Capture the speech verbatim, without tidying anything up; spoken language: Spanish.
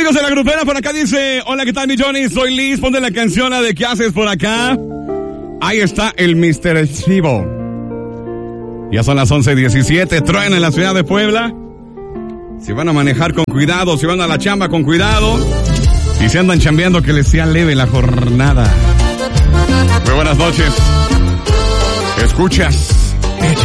amigos de la grupera? Por acá dice, hola, ¿qué tal, mi Johnny? Soy Liz, ponte la canción a de ¿qué haces por acá? Ahí está el mister Chivo. Ya son las once diecisiete, truena en la ciudad de Puebla. Si van a manejar con cuidado, si van a la chamba con cuidado. Y si andan chambeando, que les sea leve la jornada. Muy buenas noches. Escuchas.